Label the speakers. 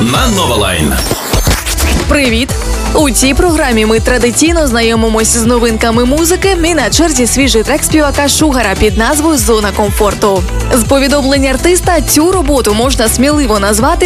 Speaker 1: на Новалайн.
Speaker 2: Привіт! У цій програмі ми традиційно знайомимось з новинками музики і на черзі свіжий трек співака Шугара під назвою «Зона комфорту». З повідомлень артиста, цю роботу можна сміливо назвати